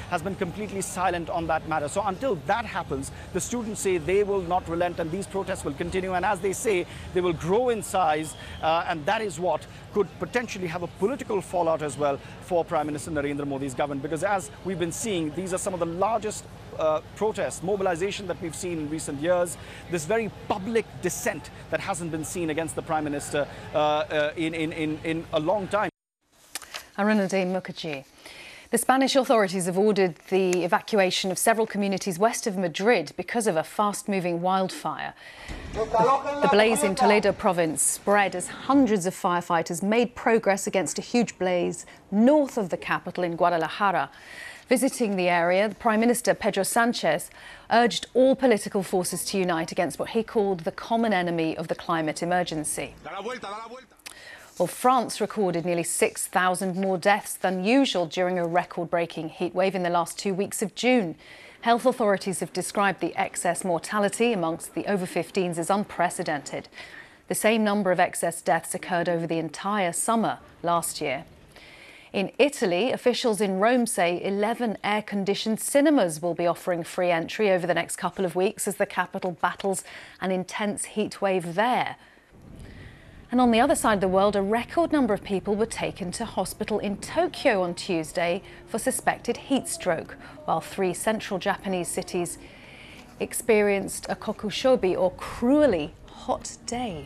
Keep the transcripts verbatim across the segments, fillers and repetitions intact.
has been completely silent on that matter. So until that happens, the students say they will not relent and these protests will continue. And as they say, they will grow in size. Uh, and that is what could potentially have a political fallout as well for Prime Minister Narendra Modi's government. Because as we've been seeing, these are some of the largest uh, protests, mobilization that we've seen in recent years. This very public dissent that hasn't been seen against the Prime Minister uh, uh, in, in, in, in a long time. Arunadev Mukherjee. The Spanish authorities have ordered the evacuation of several communities west of Madrid because of a fast-moving wildfire. The, the blaze in Toledo province spread as hundreds of firefighters made progress against a huge blaze north of the capital in Guadalajara. Visiting the area, the Prime Minister Pedro Sanchez urged all political forces to unite against what he called the common enemy of the climate emergency. Well, France recorded nearly six thousand more deaths than usual during a record-breaking heatwave in the last two weeks of June. Health authorities have described the excess mortality amongst the over fifteens as unprecedented. The same number of excess deaths occurred over the entire summer last year. In Italy, officials in Rome say eleven air-conditioned cinemas will be offering free entry over the next couple of weeks as the capital battles an intense heatwave there. And on the other side of the world, a record number of people were taken to hospital in Tokyo on Tuesday for suspected heat stroke, while three central Japanese cities experienced a kokushobi, or cruelly hot day.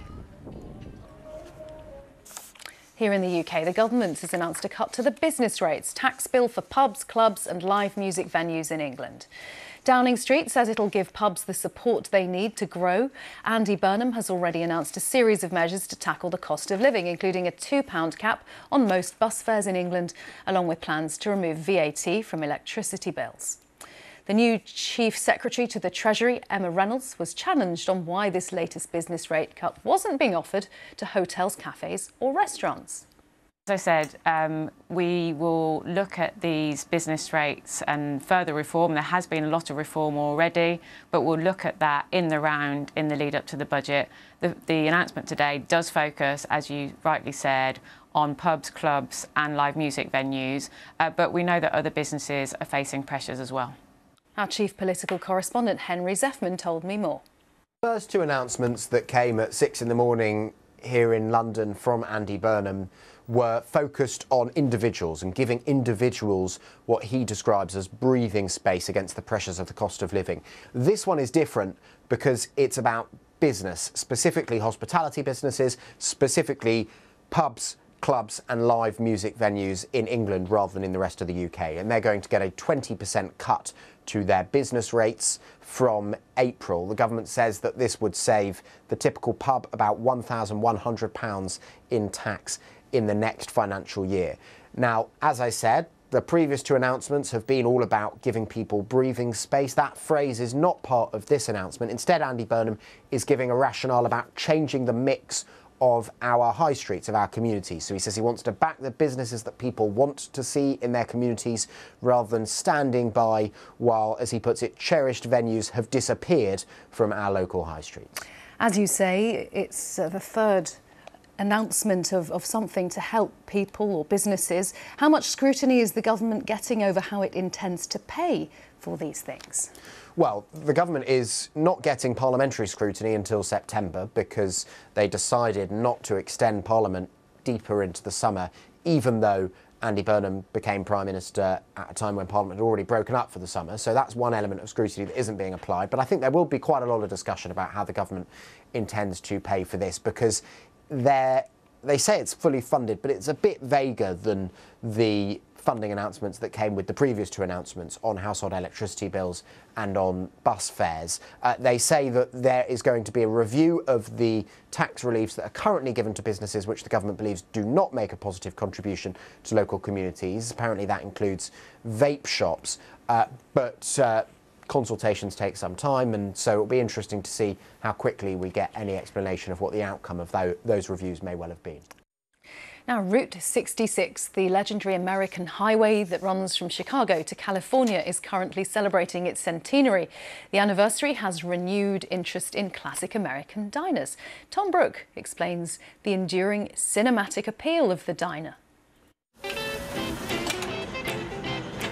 Here in the U K, the government has announced a cut to the business rates tax bill for pubs, clubs and live music venues in England. Downing Street says it'll give pubs the support they need to grow. Andy Burnham has already announced a series of measures to tackle the cost of living, including a two pound cap on most bus fares in England, along with plans to remove V A T from electricity bills. The new Chief Secretary to the Treasury, Emma Reynolds, was challenged on why this latest business rate cut wasn't being offered to hotels, cafes or restaurants. As I said, um, we will look at these business rates and further reform. There has been a lot of reform already, but we'll look at that in the round in the lead up to the budget. The, the announcement today does focus, as you rightly said, on pubs, clubs and live music venues, uh, but we know that other businesses are facing pressures as well. Our chief political correspondent Henry Zeffman told me more. First two announcements that came at six in the morning here in London from Andy Burnham were focused on individuals and giving individuals what he describes as breathing space against the pressures of the cost of living. This one is different because it's about business, specifically hospitality businesses, specifically pubs, clubs and live music venues in England rather than in the rest of the U K. And they're going to get a twenty percent cut to their business rates from April. The government says that this would save the typical pub about one thousand one hundred pounds in tax in the next financial year. Now, as I said, the previous two announcements have been all about giving people breathing space. That phrase is not part of this announcement. Instead, Andy Burnham is giving a rationale about changing the mix of our high streets, of our communities. So he says he wants to back the businesses that people want to see in their communities rather than standing by while, as he puts it, cherished venues have disappeared from our local high streets. As you say, it's uh, the third announcement of, of something to help people or businesses. How much scrutiny is the government getting over how it intends to pay for these things? Well, the government is not getting parliamentary scrutiny until September because they decided not to extend Parliament deeper into the summer, even though Andy Burnham became Prime Minister at a time when Parliament had already broken up for the summer. So that's one element of scrutiny that isn't being applied. But I think there will be quite a lot of discussion about how the government intends to pay for this, because they're, they say it's fully funded, but it's a bit vaguer than the funding announcements that came with the previous two announcements on household electricity bills and on bus fares. Uh, they say that there is going to be a review of the tax reliefs that are currently given to businesses which the government believes do not make a positive contribution to local communities. Apparently that includes vape shops, uh, but uh, consultations take some time, and so it'll be interesting to see how quickly we get any explanation of what the outcome of th those reviews may well have been. Now, Route sixty-six, the legendary American highway that runs from Chicago to California, is currently celebrating its centenary. The anniversary has renewed interest in classic American diners. Tom Brooke explains the enduring cinematic appeal of the diner.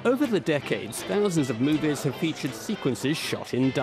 Over the decades, thousands of movies have featured sequences shot in